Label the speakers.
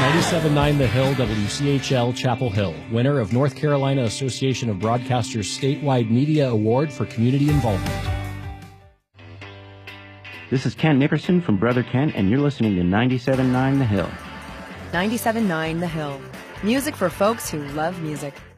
Speaker 1: 97.9 The Hill, WCHL, Chapel Hill, winner of North Carolina Association of Broadcasters Statewide Media Award for Community Involvement.
Speaker 2: This is Ken Nickerson from Brother Ken, and you're listening to 97.9 The Hill.
Speaker 3: 97.9 The Hill. Music for folks who love music.